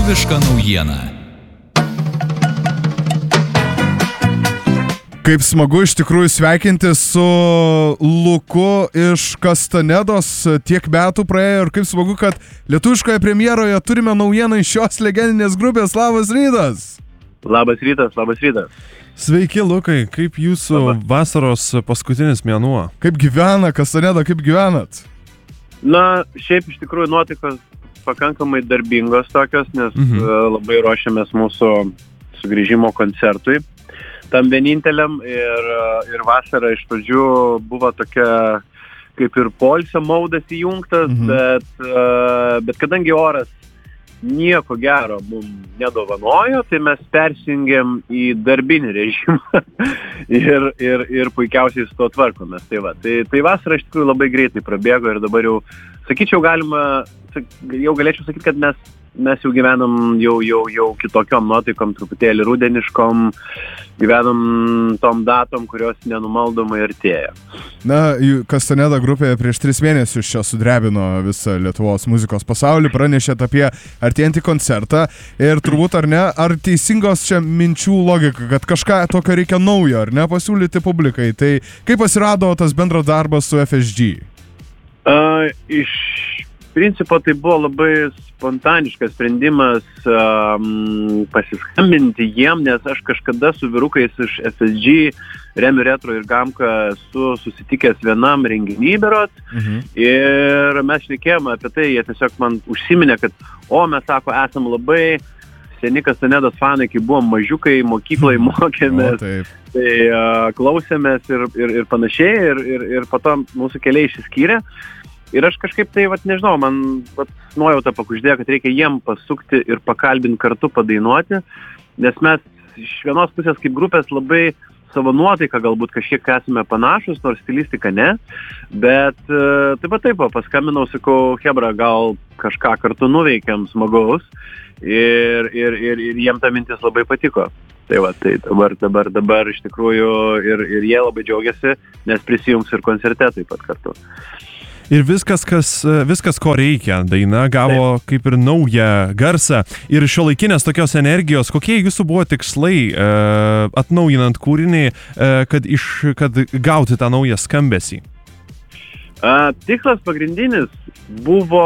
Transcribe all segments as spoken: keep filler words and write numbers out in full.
Lietuviška naujiena. Kaip smagu iš tikrųjų sveikinti su Luku iš Kastanedos, tiek metų praėjo ir kaip smagu, kad lietuviškoje premjeroje turime naujieną iš šios legendinės grupės. Labas rytas! Labas rytas, labas rytas. Sveiki, Lukai, kaip jūsų labas. Vasaros paskutinis mėnuo? Kaip gyvena Kastaneda, kaip gyvenat? Na, šiaip iš tikrųjų nuotaikos pakankamai darbingos tokios, nes mhm. labai ruošiamės mūsų sugrįžimo koncertui. Tam vieninteliam ir, ir vasara iš pradžių buvo tokia kaip ir poilsio maudas įjungtas, mhm. bet, bet kadangi oras nieko gero mums nedovanojo, tai mes persijungėm į darbinį režimą ir, ir, ir puikiausiai su to tvarkomės. Tai, va, tai, tai vasara iš tikrųjų labai greitai prabėgo ir dabar jau, sakyčiau, galima, jau galėčiau sakyti, kad mes mes jau gyvenam jau, jau, jau kitokiom nuotaikom, truputėlį rudeniškom, gyvenam tom datom, kurios nenumaldomai artėja. Na, Kastaneda grupė prieš tris mėnesius čia sudrebino visą Lietuvos muzikos pasaulį, pranešėt apie artėjantį koncertą ir turbūt, ar ne, ar teisingos čia minčių logika, kad kažką tokio reikia naujo, ar ne, pasiūlyti publikai. Tai kaip pasirado tas bendras darbas su F S G? Uh, iš principo tai buvo labai spontaniškas sprendimas um, pasiskambinti jiem, nes aš kažkada su vyrukais iš F S G, Remi Retro ir Gamka esu susitikęs vienam renginy berot mhm. ir mes šnekėjome apie tai, jie tiesiog man užsiminė, kad o mes, sako, esam labai seni Kastanedos fanai, kai buvom mažiukai, mokyklai mokėmės, o, tai uh, klausėmės ir, ir, ir panašiai ir, ir, ir po to mūsų keliai išsiskyrė. Ir aš kažkaip tai, vat, nežinau, man vat, nuojauta pakuždėjo, kad reikia jiem pasukti ir pakalbinti kartu padainuoti, nes mes iš vienos pusės kaip grupės labai savo nuotaiką galbūt kažkiek esame panašus, nors stilistika ne, bet taip pat taip, paskambinau, sakau, Hebra, gal kažką kartu nuveikiam smagaus ir, ir, ir, ir jiem ta mintis labai patiko. Tai va, tai dabar, dabar, dabar iš tikrųjų ir, ir jie labai džiaugiasi, nes prisijungs ir koncerte taip pat kartu. Ir viskas, kas, viskas, ko reikia. Daina gavo kaip ir naują garsą ir šiuolaikinės tokios energijos. Kokie jūsų buvo tikslai e, atnaujinant kūrinį, e, kad, iš, kad gauti tą naują skambesį? A, tikslas pagrindinis buvo,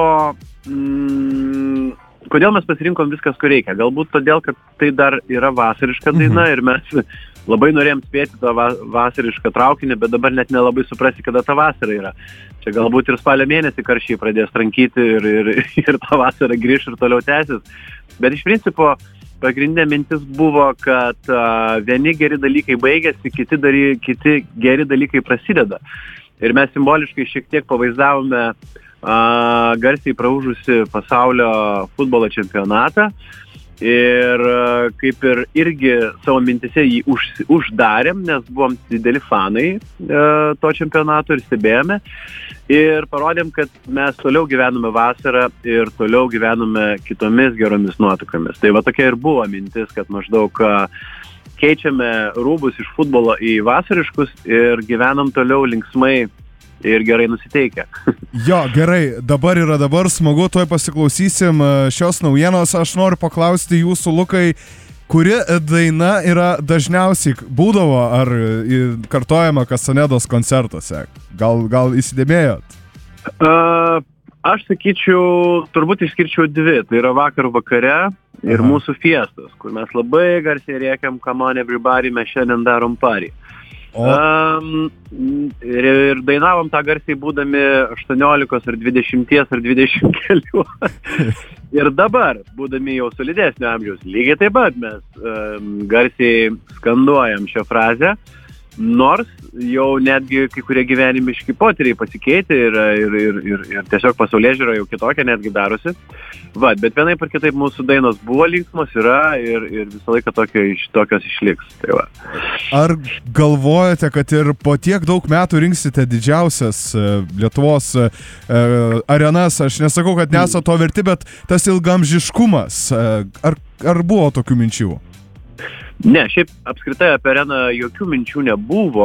mm, kodėl mes pasirinkom viskas, ko reikia. Galbūt todėl, kad tai dar yra vasariška daina mhm. ir mes labai norėjom spėti tą vasarišką traukinį, bet dabar net nelabai suprasi, kada ta vasara yra. Čia galbūt ir spalio mėnesį karščiai pradės trankyti ir, ir, ir ta vasara grįš ir toliau tęsis. Bet iš principo pagrindinė mintis buvo, kad uh, vieni geri dalykai baigėsi, kiti, dary, kiti geri dalykai prasideda. Ir mes simboliškai šiek tiek pavaizdavome uh, garsiai praūžusi pasaulio futbolo čempionatą. Ir kaip ir irgi savo mintise jį už, uždarėm, nes buvom dideli fanai e, to čempionato ir stebėjome. Ir parodėm, kad mes toliau gyvename vasarą ir toliau gyvename kitomis geromis nuotaikomis. Tai va tokia ir buvo mintis, kad maždaug keičiame rūbus iš futbolo į vasariškus ir gyvenam toliau linksmai ir gerai nusiteikę. Jo, gerai, dabar yra dabar, smagu, tuoj pasiklausysim šios naujienos. Aš noriu paklausti jūsų, Lukai, kuri daina yra dažniausiai būdavo ar kartojama Kastanedos koncertuose? Gal, gal įsidėmėjot? Uh, aš sakyčiau, turbūt išskirčiau dvi. Tai yra Vakar vakare ir Aha. Mūsų fiestos, kur mes labai garsiai rėkiam Come on everybody, mes šiandien darom party. Um, ir, ir dainavom tą garsiai būdami aštuoniolikos ar dvidešimties ar dvidešimt kelių. Ir dabar, būdami jau solidesnio amžiaus, lygiai taip pat mes um, garsiai skanduojam šią frazę, nors jau netgi kai kurie gyvenimiški potyriai pasikeitė ir, ir, ir, ir, ir tiesiog pasaulėžiūra jau kitokia netgi darosi. Va, bet vienaip ar kitaip mūsų dainos buvo linksmos, yra ir, ir visą laiką tokio, tokios išliks. Tai va. Ar galvojate, kad ir po tiek daug metų rinksite didžiausias Lietuvos arenas? Aš nesakau, kad nesate to verti, bet tas ilgamžiškumas, ar, ar buvo tokių minčių? Ne, šiaip apskritai apie areną jokių minčių nebuvo.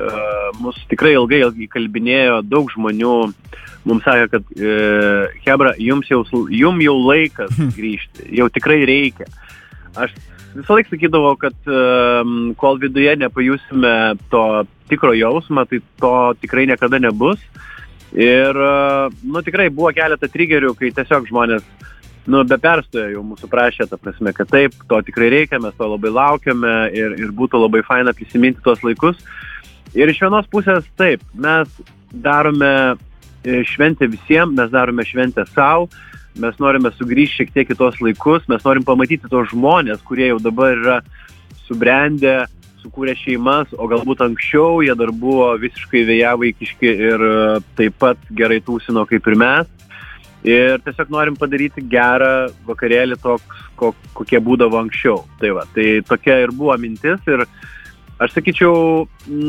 Mus tikrai ilgai įkalbinėjo daug žmonių. Mums sakė, kad e, Hebra, jums jau, jum jau laikas grįžti, jau tikrai reikia. Aš visą laiką sakydavau, kad e, kol viduje nepajusime to tikro jausmą, tai to tikrai niekada nebus. Ir, nu, tikrai buvo keletą trigerių, kai tiesiog žmonės, nu, be perstojo jau mūsų prašė, ta prasme, kad taip, to tikrai reikia, mes to labai laukiame ir, ir būtų labai faina prisiminti tuos laikus. Ir iš vienos pusės, taip, mes darome šventę visiems, mes darome šventę savo, mes norime sugrįžti šiek tiek į tos laikus, mes norim pamatyti tos žmonės, kurie jau dabar yra subrendę, sukūrė šeimas, o galbūt anksčiau jie dar buvo visiškai vėjavaikiški ir taip pat gerai tūsino kaip ir mes. Ir tiesiog norim padaryti gerą vakarėlį toks, kokie būdavo anksčiau. Tai va, tai tokia ir buvo mintis ir aš sakyčiau,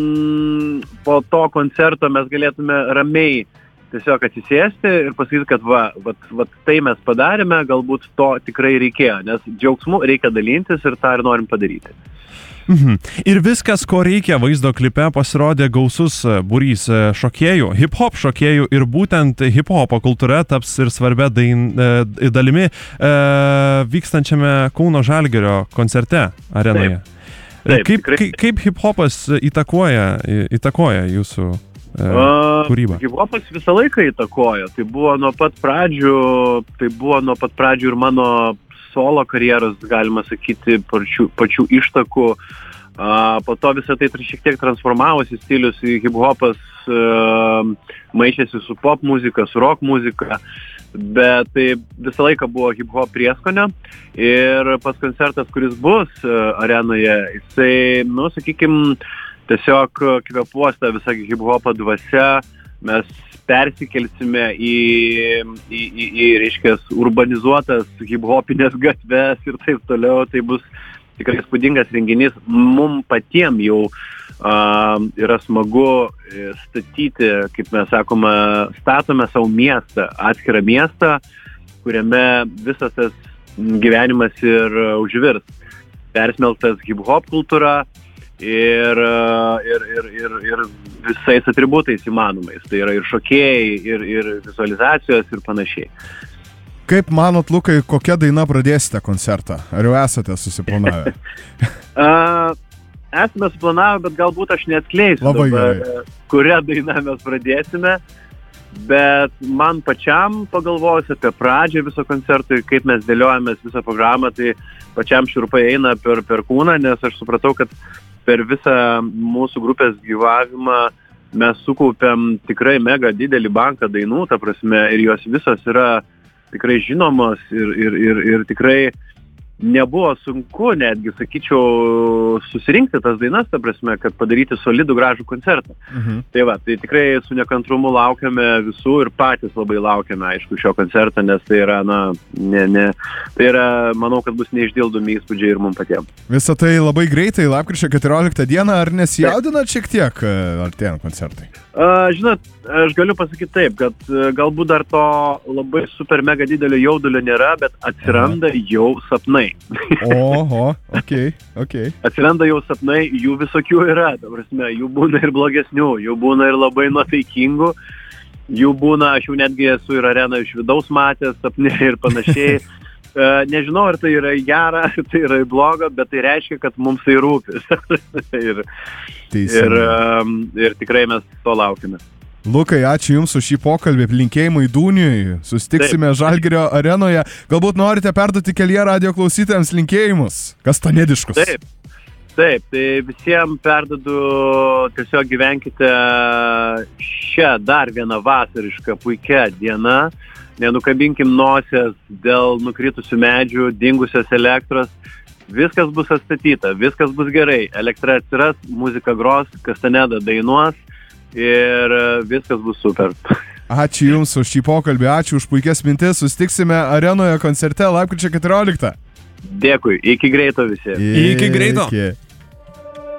mm, po to koncerto mes galėtume ramiai tiesiog atsisėsti ir pasakyti, kad va, va, va, tai mes padarėme, galbūt to tikrai reikėjo, nes džiaugsmu reikia dalintis ir tą ir norim padaryti. Mhm. Ir viskas, ko reikia, vaizdo klipe pasirodė gausus būrys šokėjų, hip-hop šokėjų ir būtent hip-hopo kultūra taps ir svarbia dain, e, dalimi e, vykstančiame Kauno Žalgirio koncerte arenoje. Taip, taip, kaip, kaip, kaip hip-hopas įtakoja, įtakoja jūsų e, kūrybą? Hip-hopas visą laiką įtakoja. Tai buvo nuo pat pradžių, tai buvo nuo pat pradžių ir mano solo karjeros, galima sakyti, pačių, pačių ištakų. A, po to visą tai šiek tiek transformavosi stilius, hip-hopas a, maišėsi su pop muzika, su rock muzika, bet tai visą laiką buvo hip-hop prieskonio ir pas koncertas, kuris bus arenoje, jisai, nu, sakykim, tiesiog kvėpuos tą visą hip-hopą dvasia, mes persikelsime į, į, į, į reiškias, urbanizuotas hip-hopinės gatves ir taip toliau. Tai bus tikrai spūdingas renginys. Mums patiem jau uh, yra smagu statyti, kaip mes sakome, statome savo miestą, atskirą miestą, kuriame visas tas gyvenimas ir užvirs. Persmelktas hip-hop kultūra. Ir, ir, ir, ir, ir visais atributais įmanomais. Tai yra ir šokėjai, ir, ir vizualizacijos ir panašiai. Kaip manot, Lukai, kokia daina pradėsite koncertą? Ar jau esate susiplanavę? uh, esame suplanavę, bet galbūt aš neatskleisiu Labai dabar, gerai. kurią dainą mes pradėsime. Bet man pačiam pagalvojus apie pradžią viso koncerto ir kaip mes dėliojamės visą programą, tai pačiam šiurpai eina per, per kūną, nes aš supratau, kad per visą mūsų grupės gyvavimą mes sukaupėm tikrai mega didelį banką dainų, ta prasme, ir jos visos yra tikrai žinomos ir, ir, ir, ir tikrai nebuvo sunku, netgi, sakyčiau, susirinkti tas dainas, ta prasme, kad padaryti solidų gražų koncertą. Mhm. Tai va, tai tikrai su nekantrumu laukiame visų ir patys labai laukiame, aišku, šio koncerto, nes tai yra, na, ne, ne, tai yra, manau, kad bus neišdildomi įspūdžiai ir mums patiems. Visą tai labai greitai, lapkričio keturioliktą dieną, ar nesijaudinat šiek tiek artėjant koncertai? Uh, žinot, aš galiu pasakyti taip, kad uh, galbūt dar to labai super mega didelio jaudulio nėra, bet atsiranda Aha. jau sapnai. Oho, okei, okay, okei. Okay. Atsiranda jau sapnai, jų visokių yra, ta prasme, jų būna ir blogesnių, jų būna ir labai nuotaikingų, jų būna, aš jau netgi esu ir areną iš vidaus matęs, sapnai ir panašiai. Uh, nežinau, ar tai yra gera, ar tai yra bloga, bet tai reiškia, kad mums tai rūpi. ir, ir, um, ir tikrai mes to laukime. Lukai, ačiū Jums už šį pokalbį, linkėjimai Dūniui, susitiksime Taip. Žalgirio arenoje. Galbūt norite perduoti kelyje radijo klausytojams linkėjimus, kastanėdiškus. Taip, taip, tai visiems perdodu, tiesiog gyvenkite šią dar vieną vasarišką puikią dieną. Nenukabinkim nosies dėl nukritusių medžių, dingusios elektros. Viskas bus atstatyta, viskas bus gerai. Elektra atsiras, muzika gros, Kastaneda dainuos ir viskas bus super. Ačiū Jums už šį pokalbį, ačiū už puikias mintis. Susitiksime arenoje koncerte lapkričio keturioliktą. Dėkui, iki greito visi. Iki greito. Iki.